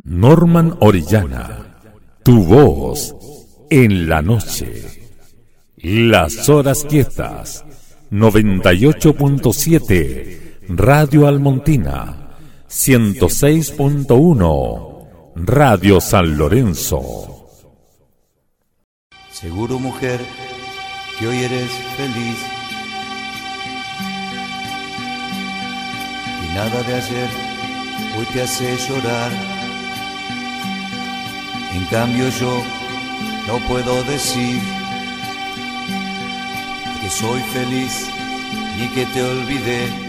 Norman Orellana, tu voz en la noche. Las horas quietas, 98.7, Radio Almontina, 106.1, Radio San Lorenzo. Seguro, mujer, que hoy eres feliz, y nada de ayer hoy te hace llorar. En cambio yo no puedo decir que soy feliz ni que te olvidé.